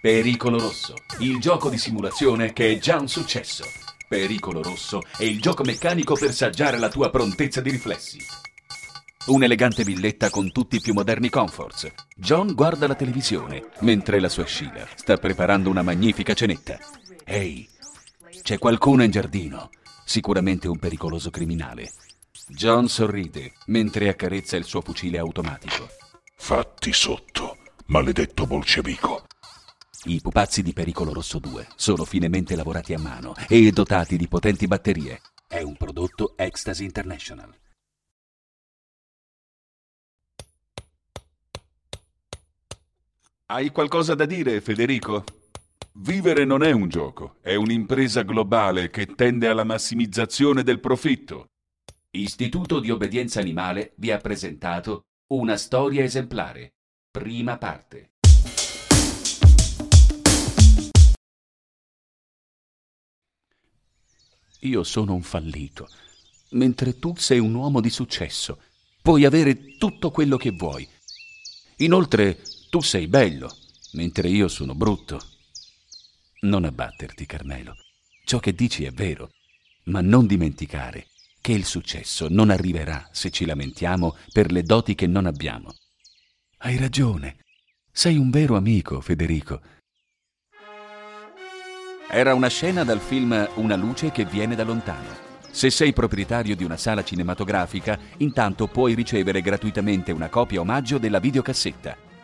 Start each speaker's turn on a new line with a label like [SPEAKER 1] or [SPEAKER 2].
[SPEAKER 1] Pericolo Rosso, il gioco di simulazione che è già un successo. Pericolo Rosso è il gioco meccanico per saggiare la tua prontezza di riflessi. Un'elegante villetta con tutti i più moderni comforts. John guarda la televisione, mentre la sua Sheila sta preparando una magnifica cenetta. Ehi, c'è qualcuno in giardino, sicuramente un pericoloso criminale. John sorride, mentre accarezza il suo fucile automatico.
[SPEAKER 2] Fatti sotto, maledetto bolscevico.
[SPEAKER 1] I pupazzi di Pericolo Rosso 2 sono finemente lavorati a mano e dotati di potenti batterie. È un prodotto Ecstasy International.
[SPEAKER 3] Hai qualcosa da dire, Federico? Vivere non è un gioco, è un'impresa globale che tende alla massimizzazione del profitto.
[SPEAKER 1] Istituto di Obbedienza Animale vi ha presentato Una storia esemplare. Prima parte. Io sono un fallito, mentre tu sei un uomo di successo. Puoi avere tutto quello che vuoi. Inoltre, tu sei bello, mentre io sono brutto. Non abbatterti, Carmelo. Ciò che dici è vero, ma non dimenticare che il successo non arriverà se ci lamentiamo per le doti che non abbiamo. Hai ragione. Sei un vero amico, Federico. Era una scena dal film Una luce che viene da lontano. Se sei proprietario di una sala cinematografica, intanto puoi ricevere gratuitamente una copia omaggio della videocassetta.